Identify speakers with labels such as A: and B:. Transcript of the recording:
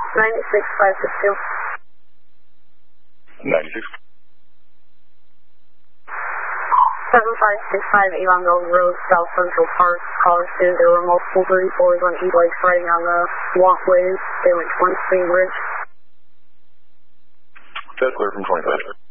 A: 96562.
B: 96.
A: 7565 Avon Mills Road, South Central Park. Caller 2, there were multiple 34s on e-bikes riding on the walkways. They went 20 Spring Ridge.
B: That's clear from 25.